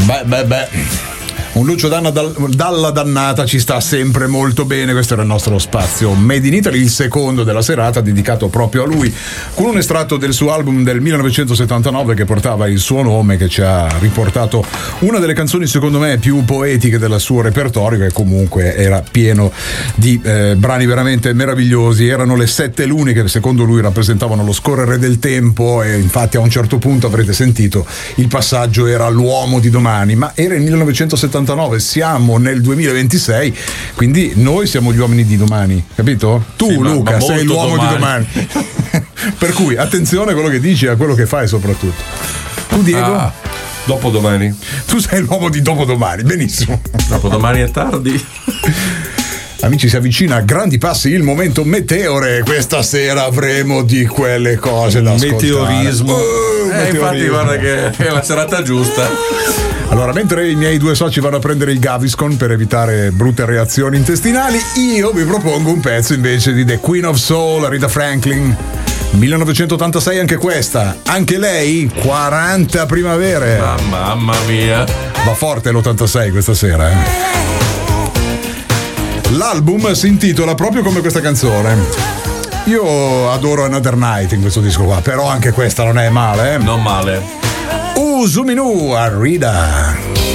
Beh. Un Lucio Danna dalla dannata ci sta sempre molto bene. Questo era il nostro spazio Made in Italy, il secondo della serata, dedicato proprio a lui, con un estratto del suo album del 1979 che portava il suo nome, che ci ha riportato una delle canzoni secondo me più poetiche del suo repertorio, che comunque era pieno di brani veramente meravigliosi. Erano le 7 lune che secondo lui rappresentavano lo scorrere del tempo, e infatti a un certo punto avrete sentito il passaggio era l'uomo di domani, ma era il 1979, siamo nel 2026, quindi noi siamo gli uomini di domani, capito? Tu sì, Luca sei l'uomo di domani. Per cui attenzione a quello che dici e a quello che fai soprattutto. Tu Diego? Dopodomani. Tu sei l'uomo di dopodomani, benissimo. Dopodomani è tardi. Amici, si avvicina a grandi passi il momento meteore. Questa sera avremo di quelle cose da ascoltare. Meteorismo. Infatti guarda che è la serata giusta. Allora, mentre i miei due soci vanno a prendere il Gaviscon per evitare brutte reazioni intestinali, io vi propongo un pezzo invece di The Queen of Soul, Rita Franklin. 1986 anche questa, anche lei 40 primavere. Mamma mia. Va forte l'86 questa sera, L'album si intitola proprio come questa canzone. Io adoro Another Night in questo disco qua, però anche questa non è male, Non male. Zuminu a Rida.